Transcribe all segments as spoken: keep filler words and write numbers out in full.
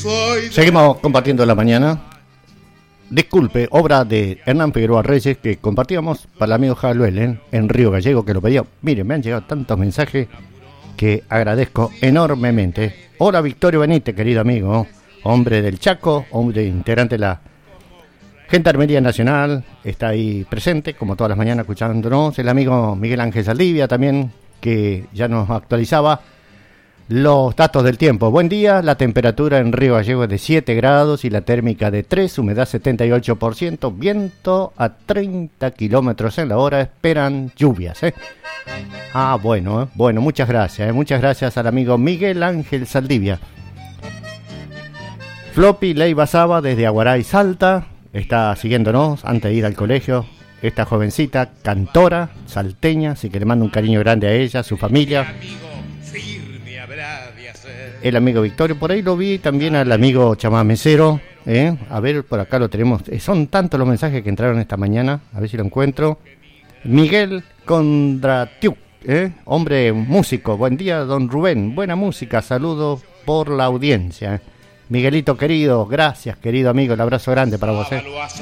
Seguimos compartiendo la mañana. Disculpe, obra de Hernán Figueroa Reyes que compartíamos para el amigo Jaluel ¿eh? en Río Gallego, que lo pedía. Miren, me han llegado tantos mensajes que agradezco enormemente. Hola Victorio Benítez, querido amigo, hombre del Chaco, hombre integrante de la Gendarmería Nacional, está ahí presente, como todas las mañanas escuchándonos. El amigo Miguel Ángel Saldivia también, que ya nos actualizaba los datos del tiempo. Buen día, la temperatura en Río Gallego es de siete grados y la térmica de tres, humedad setenta y ocho por ciento, viento a treinta kilómetros en la hora, esperan lluvias. ¿eh? Ah, bueno, ¿eh? bueno, muchas gracias, ¿eh? muchas gracias al amigo Miguel Ángel Saldivia. Floppy Leiva Saba desde Aguaray, Salta, está siguiéndonos antes de ir al colegio. Esta jovencita, cantora, salteña, así que le mando un cariño grande a ella, a su familia. El amigo Victorio, por ahí lo vi, también al amigo chamamecero, ¿eh? A ver, por acá lo tenemos, son tantos los mensajes que entraron esta mañana, a ver si lo encuentro. Miguel Condratiu, ¿eh? hombre músico, buen día don Rubén, buena música, saludos por la audiencia. ¿eh? Miguelito querido, gracias querido amigo, el abrazo grande para vos. ¿eh?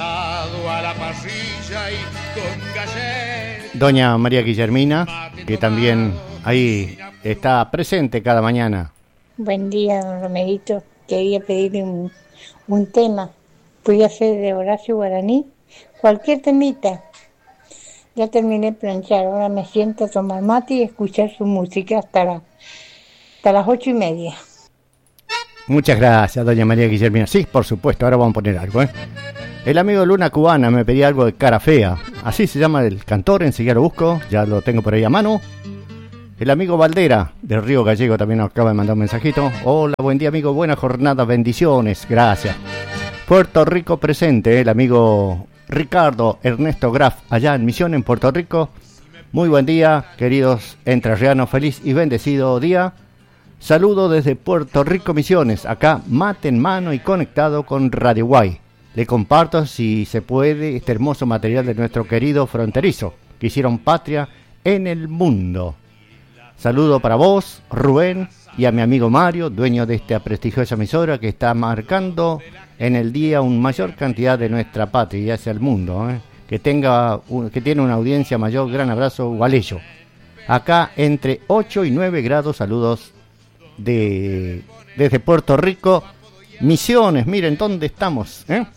Doña María Guillermina, que también ahí está presente cada mañana. Buen día, don Romerito. Quería pedirle un, un tema. Voy a hacer de Horacio Guaraní cualquier temita. Ya terminé de planchar, ahora me siento a tomar mate y escuchar su música hasta, la, hasta las ocho y media. Muchas gracias, doña María Guillermina. Sí, por supuesto, ahora vamos a poner algo. ¿eh? El amigo Luna Cubana me pedía algo de Cara Fea. Así se llama el cantor, enseguida lo busco, ya lo tengo por ahí a mano. El amigo Valdera, del Río Gallego, también nos acaba de mandar un mensajito. Hola, buen día, amigo. Buena jornada, bendiciones. Gracias. Puerto Rico presente, el amigo Ricardo Ernesto Graf, allá en Misión, en Puerto Rico. Muy buen día, queridos entrerrianos. Feliz y bendecido día. Saludo desde Puerto Rico, Misiones. Acá, mate en mano y conectado con Radio Guay. Le comparto, si se puede, este hermoso material de nuestro querido fronterizo, que hicieron patria en el mundo. Saludo para vos, Rubén, y a mi amigo Mario, dueño de esta prestigiosa emisora que está marcando en el día una mayor cantidad de nuestra patria y hacia el mundo. ¿eh? Que tenga, que tiene una audiencia mayor. Gran abrazo, Gualeyo. Acá entre ocho y nueve grados, saludos de desde Puerto Rico, Misiones. Miren dónde estamos. ¿eh?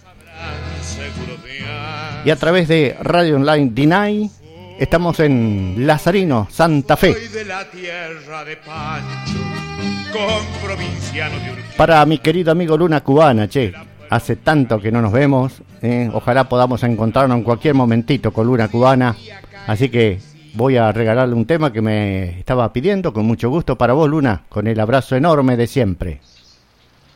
Y a través de Radio Online Dinay. Estamos en Lazarino, Santa Fe. Para mi querido amigo Luna Cubana, che, hace tanto que no nos vemos. Eh, ojalá podamos encontrarnos en cualquier momentito con Luna Cubana. Así que voy a regalarle un tema que me estaba pidiendo con mucho gusto para vos, Luna, con el abrazo enorme de siempre.